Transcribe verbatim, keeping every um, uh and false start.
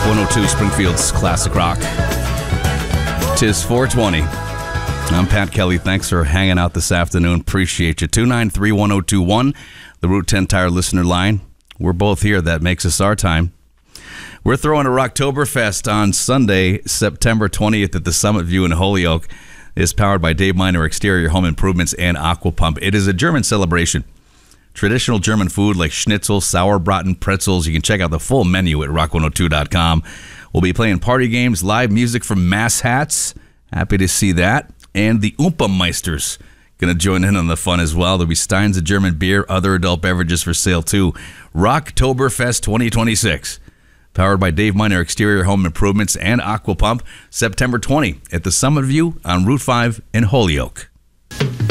one oh two, Springfield's Classic Rock. Tis four twenty. I'm Pat Kelly. Thanks for hanging out this afternoon. Appreciate you. two nine three, one oh two one, the Route ten Tire listener line. We're both here. That makes us our time. We're throwing a Rocktoberfest on Sunday, September twentieth at the Summit View in Holyoke. It's powered by Dave Miner Exterior Home Improvements and Aqua Pump. It is a German celebration. Traditional German food like schnitzel, sauerbraten, pretzels. You can check out the full menu at rock one oh two dot com. We'll be playing party games, live music from Mass Hats. Happy to see that. And the Oompa Meisters going to join in on the fun as well. There'll be steins of German beer, other adult beverages for sale too. Rocktoberfest twenty twenty-six. Powered by Dave Miner Exterior Home Improvements and Aqua Pump. September twentieth at the Summit View on Route five in Holyoke.